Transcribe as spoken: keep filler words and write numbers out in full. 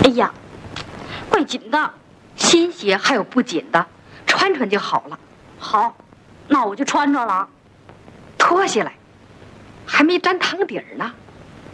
呀，怪紧的， 新鞋还有不紧的，穿穿就好了。 好，那我就穿着了。 脱下来，还没沾糖底儿呢。